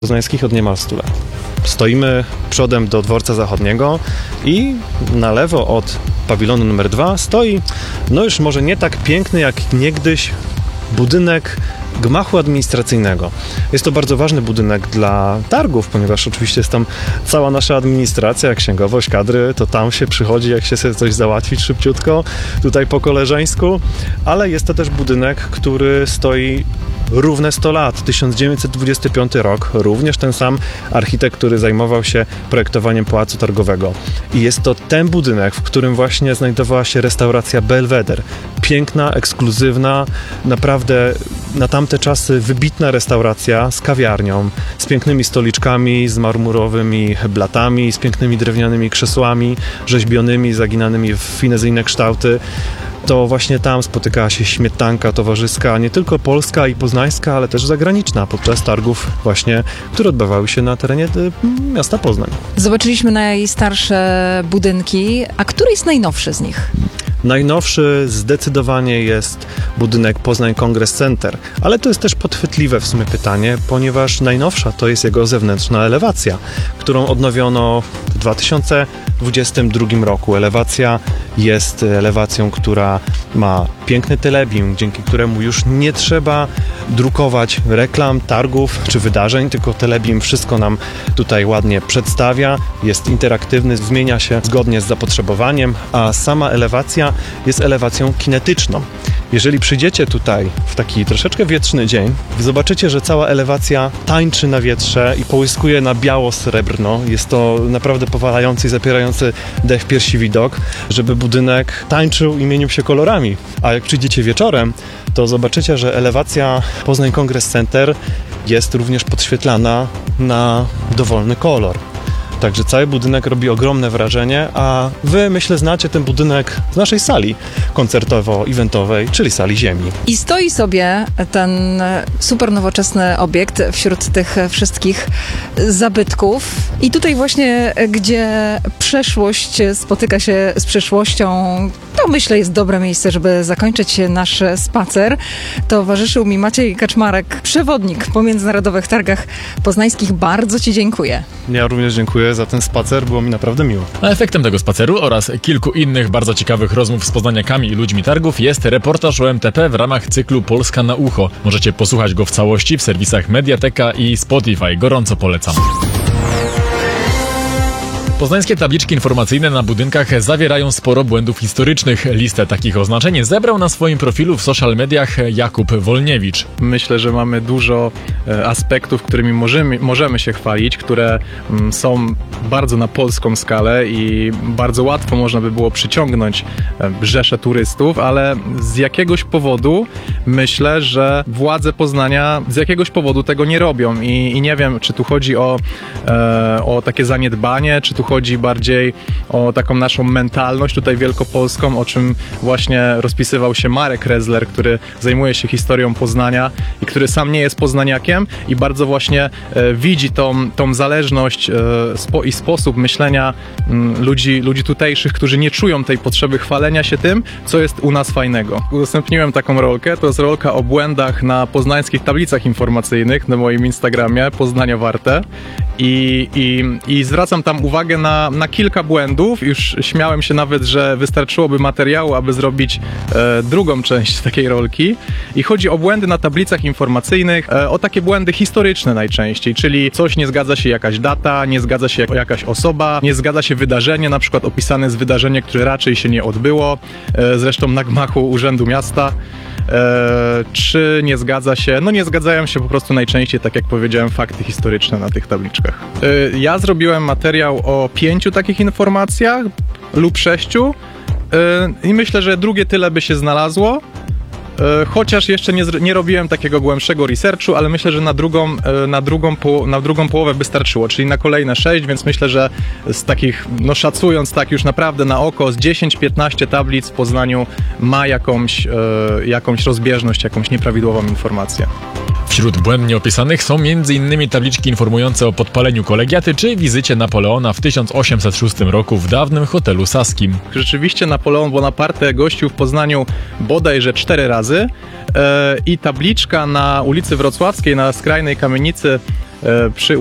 poznańskich od niemal 100 lat. Stoimy przodem do dworca zachodniego i na lewo od pawilonu numer 2 stoi, no już może nie tak piękny jak niegdyś, budynek gmachu administracyjnego. Jest to bardzo ważny budynek dla targów, ponieważ oczywiście jest tam cała nasza administracja, księgowość, kadry, to tam się przychodzi, jak się sobie coś załatwić szybciutko, tutaj po koleżeńsku, ale jest to też budynek, który stoi równe 100 lat, 1925 rok, również ten sam architekt, który zajmował się projektowaniem Pałacu Targowego. I jest to ten budynek, w którym właśnie znajdowała się restauracja Belweder. Piękna, ekskluzywna, naprawdę na tamte czasy wybitna restauracja z kawiarnią, z pięknymi stoliczkami, z marmurowymi blatami, z pięknymi drewnianymi krzesłami, rzeźbionymi, zaginanymi w finezyjne kształty. To właśnie tam spotykała się śmietanka towarzyska, nie tylko polska i poznańska, ale też zagraniczna podczas targów właśnie, które odbywały się na terenie miasta Poznań. Zobaczyliśmy najstarsze budynki, a który jest najnowszy z nich? Najnowszy zdecydowanie jest budynek Poznań Congress Center, ale to jest też podchwytliwe w sumie pytanie, ponieważ najnowsza to jest jego zewnętrzna elewacja, którą odnowiono w 2022 roku. Elewacja jest elewacją, która ma piękny telebim, dzięki któremu już nie trzeba drukować reklam, targów czy wydarzeń, tylko telebim wszystko nam tutaj ładnie przedstawia, jest interaktywny, zmienia się zgodnie z zapotrzebowaniem, a sama elewacja jest elewacją kinetyczną. Jeżeli przyjdziecie tutaj w taki troszeczkę wietrzny dzień, zobaczycie, że cała elewacja tańczy na wietrze i połyskuje na biało-srebrno. Jest to naprawdę powalający i zapierający dech w piersi widok, żeby budynek tańczył i mienił się kolorami. A jak przyjdziecie wieczorem, to zobaczycie, że elewacja Poznań Congress Center jest również podświetlana na dowolny kolor. Także cały budynek robi ogromne wrażenie, a wy, myślę, znacie ten budynek z naszej sali koncertowo-eventowej, czyli sali Ziemi. I stoi sobie ten super nowoczesny obiekt wśród tych wszystkich zabytków. I tutaj właśnie, gdzie przeszłość spotyka się z przyszłością, to myślę jest dobre miejsce, żeby zakończyć nasz spacer. Towarzyszył mi Maciej Kaczmarek, przewodnik po Międzynarodowych Targach Poznańskich. Bardzo ci dziękuję. Ja również dziękuję za ten spacer, było mi naprawdę miło. A efektem tego spaceru oraz kilku innych bardzo ciekawych rozmów z poznaniakami i ludźmi targów jest reportaż o MTP w ramach cyklu Polska na ucho. Możecie posłuchać go w całości w serwisach Mediateka i Spotify. Gorąco polecam. Poznańskie tabliczki informacyjne na budynkach zawierają sporo błędów historycznych. Listę takich oznaczeń zebrał na swoim profilu w social mediach Jakub Wolniewicz. Myślę, że mamy dużo aspektów, którymi możemy się chwalić, które są bardzo na polską skalę i bardzo łatwo można by było przyciągnąć rzeszę turystów, ale z jakiegoś powodu myślę, że władze Poznania z jakiegoś powodu tego nie robią i nie wiem, czy tu chodzi o takie zaniedbanie, czy tu chodzi bardziej o taką naszą mentalność tutaj wielkopolską, o czym właśnie rozpisywał się Marek Rezler, który zajmuje się historią Poznania i który sam nie jest poznaniakiem i bardzo właśnie widzi tą zależność i sposób myślenia ludzi tutejszych, którzy nie czują tej potrzeby chwalenia się tym, co jest u nas fajnego. Udostępniłem taką rolkę, to jest rolka o błędach na poznańskich tablicach informacyjnych na moim Instagramie Poznania Warte i zwracam tam uwagę na kilka błędów. Już śmiałem się nawet, że wystarczyłoby materiału, aby zrobić drugą część takiej rolki. I chodzi o błędy na tablicach informacyjnych, o takie błędy historyczne najczęściej, czyli coś nie zgadza się jakaś data, nie zgadza się jakaś osoba, nie zgadza się wydarzenie, na przykład opisane jest wydarzenie, które raczej się nie odbyło, zresztą na gmachu Urzędu Miasta. Czy nie zgadza się? No nie zgadzają się po prostu najczęściej, tak jak powiedziałem, fakty historyczne na tych tabliczkach. Ja zrobiłem materiał o 5 takich informacjach lub 6 i myślę, że drugie tyle by się znalazło. Chociaż jeszcze nie robiłem takiego głębszego researchu, ale myślę, że na drugą połowę by starczyło, czyli na kolejne 6, więc myślę, że z takich, no szacując tak już naprawdę na oko, z 10-15 tablic w Poznaniu ma jakąś rozbieżność, jakąś nieprawidłową informację. Wśród błędnie opisanych są m.in. tabliczki informujące o podpaleniu kolegiaty czy wizycie Napoleona w 1806 roku w dawnym hotelu Saskim. Rzeczywiście Napoleon Bonaparte gościł w Poznaniu bodajże 4 razy i tabliczka na ulicy Wrocławskiej na skrajnej kamienicy przy